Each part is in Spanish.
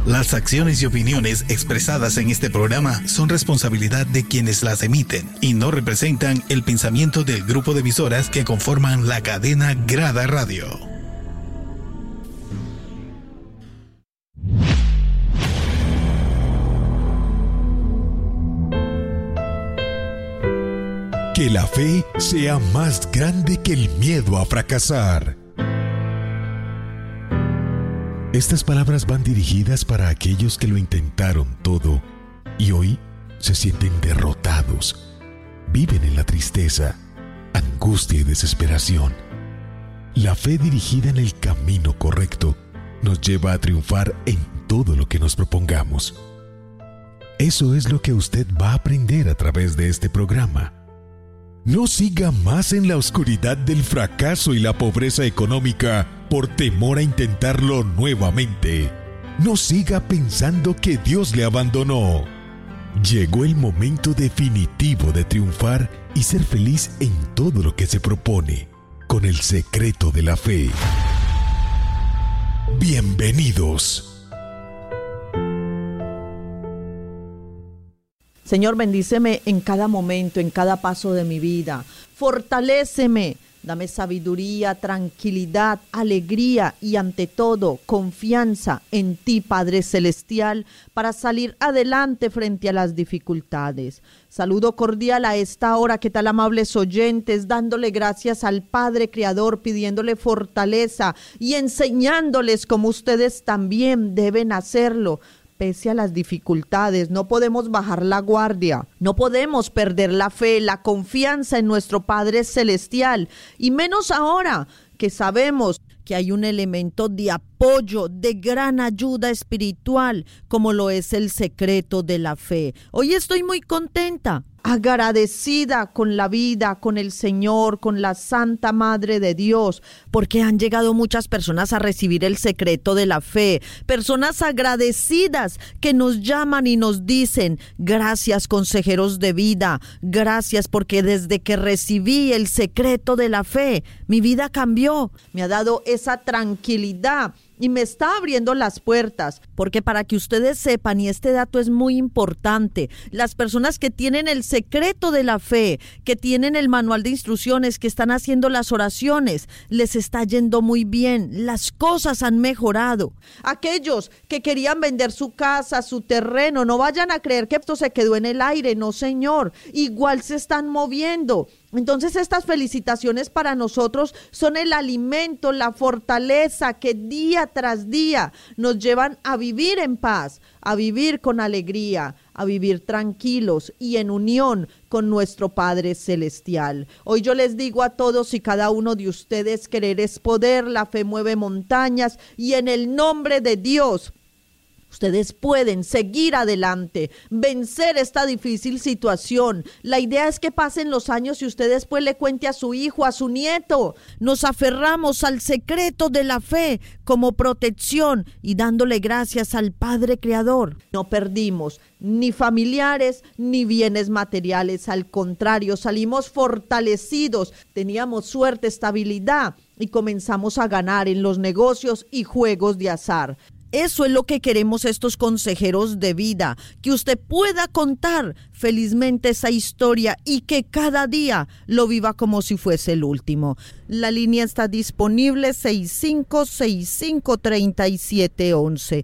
Las acciones y opiniones expresadas en este programa son responsabilidad de quienes las emiten y no representan el pensamiento del grupo de emisoras que conforman la cadena Grada Radio. Que la fe sea más grande que el miedo a fracasar. Estas palabras van dirigidas para aquellos que lo intentaron todo y hoy se sienten derrotados. Viven en la tristeza, angustia y desesperación. La fe dirigida en el camino correcto nos lleva a triunfar en todo lo que nos propongamos. Eso es lo que usted va a aprender a través de este programa. No siga más en la oscuridad del fracaso y la pobreza económica por temor a intentarlo nuevamente. No siga pensando que Dios le abandonó. Llegó el momento definitivo de triunfar y ser feliz en todo lo que se propone, con el secreto de la fe. Bienvenidos. Señor, bendíceme en cada momento, en cada paso de mi vida. Fortaléceme, dame sabiduría, tranquilidad, alegría y ante todo confianza en ti, Padre Celestial, para salir adelante frente a las dificultades. Saludo cordial a esta hora. ¿Qué tal, amables oyentes? Dándole gracias al Padre Creador, pidiéndole fortaleza y enseñándoles cómo ustedes también deben hacerlo. Pese a las dificultades, no podemos bajar la guardia, no podemos perder la fe, la confianza en nuestro Padre Celestial, y menos ahora que sabemos que hay un elemento de apoyo, de gran ayuda espiritual, como lo es el secreto de la fe. Hoy estoy muy contenta, agradecida con la vida, con el Señor, con la Santa Madre de Dios, porque han llegado muchas personas a recibir el secreto de la fe, personas agradecidas que nos llaman y nos dicen: gracias, consejeros de vida, gracias porque desde que recibí el secreto de la fe, mi vida cambió, me ha dado esa tranquilidad y me está abriendo las puertas, porque para que ustedes sepan, y este dato es muy importante, las personas que tienen el secreto de la fe, que tienen el manual de instrucciones, que están haciendo las oraciones, les está yendo muy bien, las cosas han mejorado. Aquellos que querían vender su casa, su terreno, no vayan a creer que esto se quedó en el aire, no, señor, igual se están moviendo. Entonces estas felicitaciones para nosotros son el alimento, la fortaleza que día tras día nos llevan a vivir en paz, a vivir con alegría, a vivir tranquilos y en unión con nuestro Padre Celestial. Hoy yo les digo a todos y cada uno de ustedes: querer es poder, la fe mueve montañas, y en el nombre de Dios ustedes pueden seguir adelante, vencer esta difícil situación. La idea es que pasen los años y usted después le cuente a su hijo, a su nieto. Nos aferramos al secreto de la fe como protección y dándole gracias al Padre Creador. No perdimos ni familiares ni bienes materiales, al contrario, salimos fortalecidos, teníamos suerte, estabilidad y comenzamos a ganar en los negocios y juegos de azar. Eso es lo que queremos estos consejeros de vida, que usted pueda contar felizmente esa historia y que cada día lo viva como si fuese el último. La línea está disponible 6565-3711,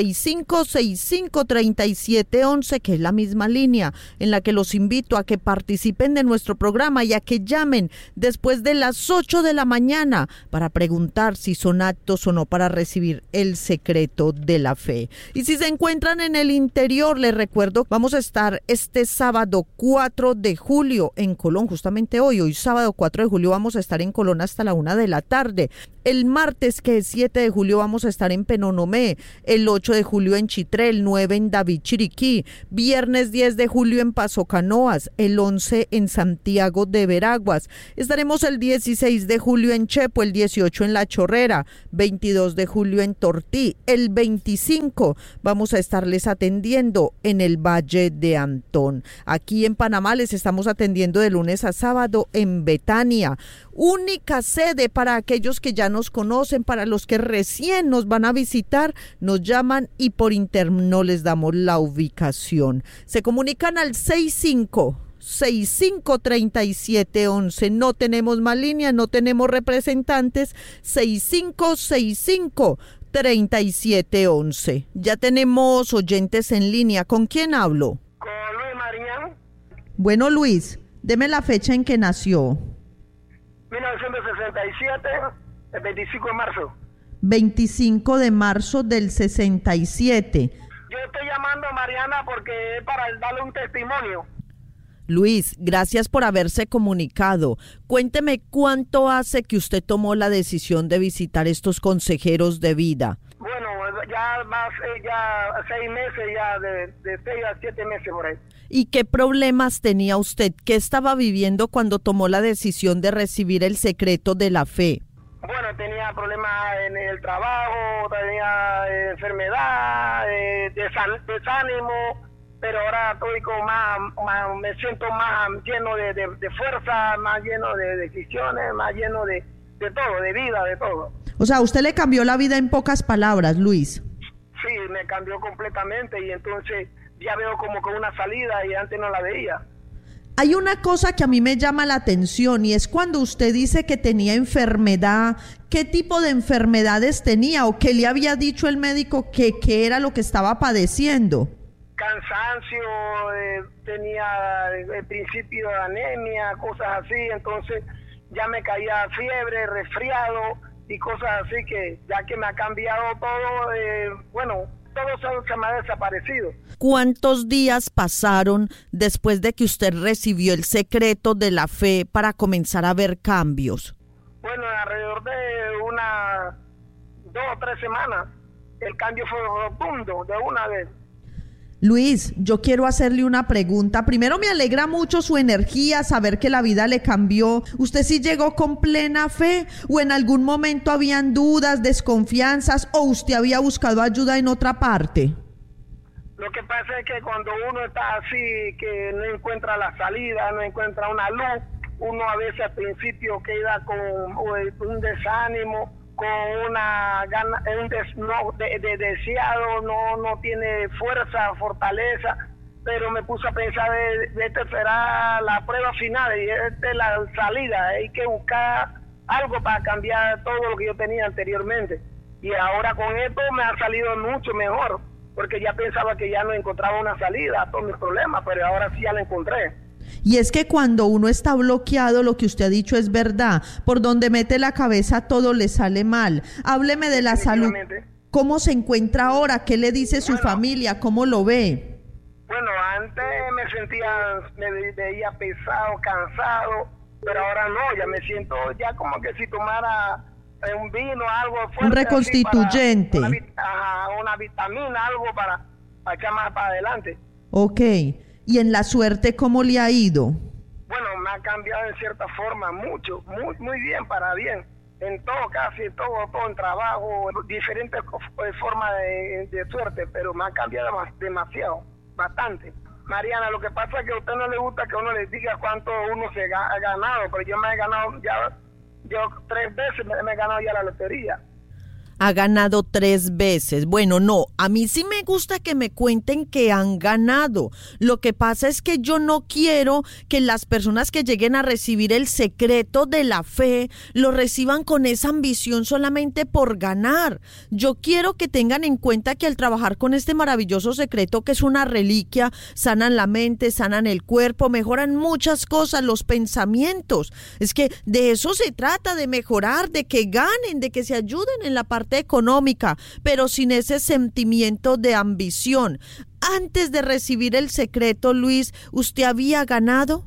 6565-3711, que es la misma línea en la que los invito a que participen de nuestro programa y a que llamen después de las 8 de la mañana para preguntar si son aptos o no para recibir el secreto de la fe. Y si se encuentran en el interior, les recuerdo, vamos a estar este sábado 4 de julio en Colón, justamente hoy sábado 4 de julio vamos a estar en Colón hasta la 1 de la tarde. El martes, que es 7 de julio, vamos a estar en Penonomé, el 8 de julio en Chitré, el 9 en David Chiriquí, viernes 10 de julio en Paso Canoas, el 11 en Santiago de Veraguas, estaremos el 16 de julio en Chepo, el 18 en La Chorrera, 22 de julio en Tortí, el 25 vamos a estarles atendiendo en el Valle de Antón. Aquí en Panamá les estamos atendiendo de lunes a sábado en Betania, única sede para aquellos que ya no nos conocen, para los que recién nos van a visitar, nos llaman y por interno les damos la ubicación. Se comunican al 653711. No tenemos más líneas, no tenemos representantes. 6535-3711. Ya tenemos oyentes en línea. ¿Con quién hablo? Con Luis Mariñán. Bueno, Luis, deme la fecha en que nació. 1967, el 25 de marzo. 25 de marzo del 67. Yo estoy llamando a Mariana porque es para darle un testimonio. Luis, gracias por haberse comunicado. Cuénteme cuánto hace que usted tomó la decisión de visitar estos consejeros de vida. Bueno, ya 6 meses, ya de 6 a 7 meses por ahí. ¿Y qué problemas tenía usted? ¿Qué estaba viviendo cuando tomó la decisión de recibir el secreto de la fe? Bueno, tenía problemas en el trabajo, tenía enfermedad, desánimo, pero ahora estoy me siento más lleno de fuerza, más lleno de decisiones, más lleno de todo, de vida, de todo. O sea, usted le cambió la vida en pocas palabras, Luis. Sí, me cambió completamente y entonces ya veo como con una salida y antes no la veía. Hay una cosa que a mí me llama la atención y es cuando usted dice que tenía enfermedad. ¿Qué tipo de enfermedades tenía o qué le había dicho el médico que era lo que estaba padeciendo? Cansancio, tenía el principio de anemia, cosas así, entonces ya me caía fiebre, resfriado y cosas así que ya que me ha cambiado todo, todo se me ha desaparecido. ¿Cuántos días pasaron después de que usted recibió el secreto de la fe para comenzar a ver cambios? Bueno, alrededor de 2 o 3 semanas. El cambio fue rotundo de una vez. Luis, yo quiero hacerle una pregunta. Primero, me alegra mucho su energía, saber que la vida le cambió. ¿Usted sí llegó con plena fe o en algún momento habían dudas, desconfianzas o usted había buscado ayuda en otra parte? Lo que pasa es que cuando uno está así, que no encuentra la salida, no encuentra una luz, uno a veces al principio queda con un desánimo, con una gana, deseado, no tiene fuerza, fortaleza, pero me puse a pensar, esta será la prueba final y esta es la salida, hay que buscar algo para cambiar todo lo que yo tenía anteriormente. Y ahora con esto me ha salido mucho mejor, porque ya pensaba que ya no encontraba una salida a todos mis problemas, pero ahora sí ya la encontré. Y es que cuando uno está bloqueado, lo que usted ha dicho es verdad. Por donde mete la cabeza todo le sale mal. Hábleme de la salud. ¿Cómo se encuentra ahora? ¿Qué le dice su familia? ¿Cómo lo ve? Bueno, antes me veía pesado, cansado, pero ahora no, ya me siento ya como que si tomara un vino, algo fuerte. Un reconstituyente. Una vitamina, algo para echar más para adelante. Ok. ¿Y en la suerte cómo le ha ido? Bueno, me ha cambiado en cierta forma mucho, muy bien, para bien. En todo, casi todo en trabajo, diferentes formas de suerte, pero me ha cambiado demasiado, bastante. Mariana, lo que pasa es que a usted no le gusta que uno le diga cuánto uno se ha ganado, pero yo me he ganado yo 3 veces me he ganado ya la lotería. Ha ganado 3 veces. Bueno, no, a mí sí me gusta que me cuenten que han ganado. Lo que pasa es que yo no quiero que las personas que lleguen a recibir el secreto de la fe lo reciban con esa ambición solamente por ganar. Yo quiero que tengan en cuenta que al trabajar con este maravilloso secreto, que es una reliquia, sanan la mente, sanan el cuerpo, mejoran muchas cosas, los pensamientos. Es que de eso se trata, de mejorar, de que ganen, de que se ayuden en la parte económica, pero sin ese sentimiento de ambición. Antes de recibir el secreto, Luis, ¿usted había ganado?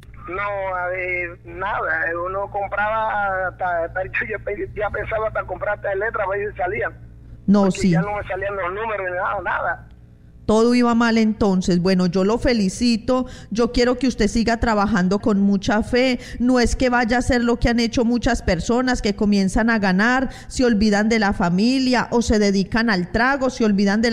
No, nada. Uno compraba, ya pensaba hasta comprar hasta letras, a ver si salían. No, sí. Ya no me salían los números, nada. Todo iba mal entonces. Bueno, yo lo felicito. Yo quiero que usted siga trabajando con mucha fe. No es que vaya a hacer lo que han hecho muchas personas que comienzan a ganar, se olvidan de la familia o se dedican al trago, se olvidan de